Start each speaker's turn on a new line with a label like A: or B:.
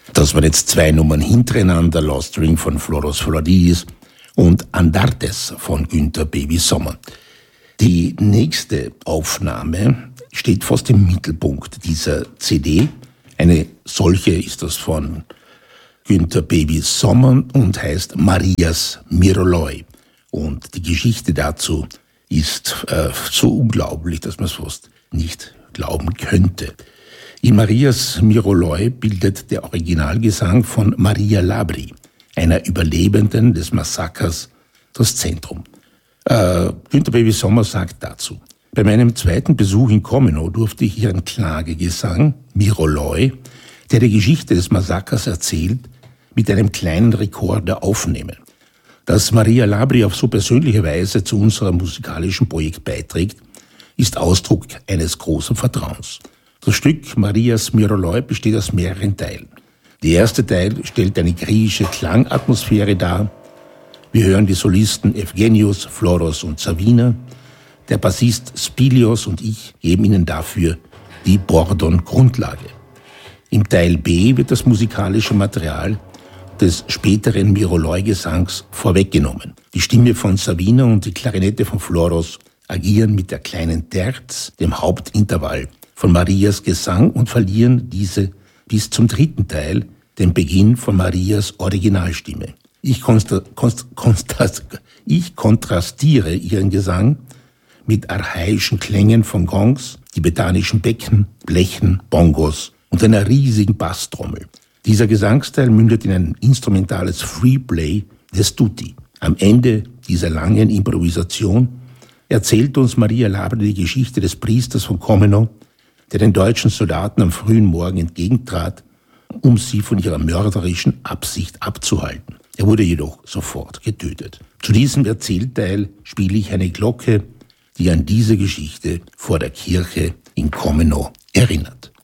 A: Das waren jetzt 2 Nummern hintereinander, Lost Ring von Floros Florides und Andartes von Günther Baby Sommer. Die nächste Aufnahme steht fast im Mittelpunkt dieser CD. Eine solche ist das von Günther Baby Sommer und heißt Marias Miroloi. Und die Geschichte dazu ist so unglaublich, dass man es fast nicht glauben könnte. In Marias Miroloi bildet der Originalgesang von Maria Labri, einer Überlebenden des Massakers, das Zentrum. Günther Baby Sommer sagt dazu: Bei meinem 2. Besuch in Komeno durfte ich ihren Klagegesang, Miroloi, der die Geschichte des Massakers erzählt, mit einem kleinen Rekorder aufnehmen. Dass Maria Labri auf so persönliche Weise zu unserem musikalischen Projekt beiträgt, ist Ausdruck eines großen Vertrauens. Das Stück Marias Miroloi besteht aus mehreren Teilen. Der erste Teil stellt eine griechische Klangatmosphäre dar. Wir hören die Solisten Evgenios, Floros und Savina. Der Bassist Spilios und ich geben Ihnen dafür die Bordon-Grundlage. Im Teil B wird das musikalische Material des späteren Miroloi-Gesangs vorweggenommen. Die Stimme von Savina und die Klarinette von Floros agieren mit der kleinen Terz, dem Hauptintervall von Marias Gesang, und verlieren diese bis zum 3. Teil, dem Beginn von Marias Originalstimme. Ich kontrastiere ihren Gesang mit archaischen Klängen von Gongs, tibetanischen Becken, Blechen, Bongos und einer riesigen Basstrommel. Dieser Gesangsteil mündet in ein instrumentales Freeplay des Tutti. Am Ende dieser langen Improvisation erzählt uns Maria Labri die Geschichte des Priesters von Komeno, der den deutschen Soldaten am frühen Morgen entgegentrat, um sie von ihrer mörderischen Absicht abzuhalten. Er wurde jedoch sofort getötet. Zu diesem Erzählteil spiele ich eine Glocke, die an diese Geschichte vor der Kirche in Komeno erinnert.